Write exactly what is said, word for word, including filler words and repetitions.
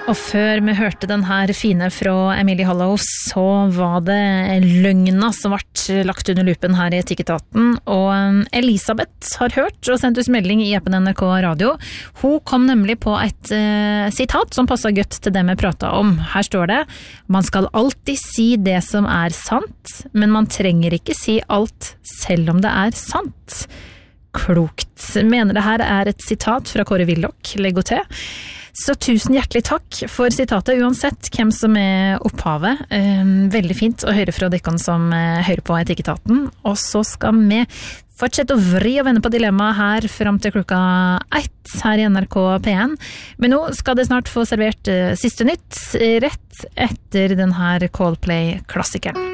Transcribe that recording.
Og før vi hørte den her fine fra Emilie Hollow, så var det løgna som ble lagt under lupen her i Tikketaten. Og Elisabeth har hørt og sendt oss melding i appen N R K Radio. Hun kom nemlig på et uh, sitat som passet godt til det vi pratet om. Her står det: man skal alltid si det som er sant, men man trenger ikke si alt selv om det er sant. Klokt. Mener det her er et sitat fra Kåre Willoch, legg til. Så tusen hjertelig takk for sitatet, uansett hvem som er opphavet. Veldig fint å høre fra dere som hører på Tikketaten. Og så skal vi fortsette å vri og vende på dilemmaet her frem til klokka ett her i N R K P en. Men nå skal det snart få servert siste nytt, rett etter den her Coldplay-klassikeren.